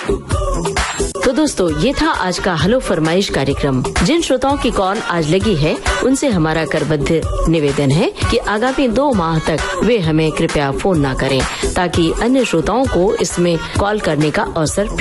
तो दोस्तों, ये था आज का हेलो फरमाइश कार्यक्रम। जिन श्रोताओं की कॉल आज लगी है, उनसे हमारा करबद्ध निवेदन है कि आगामी 2 माह तक वे हमें कृपया फोन ना करें, ताकि अन्य श्रोताओं को इसमें कॉल करने का अवसर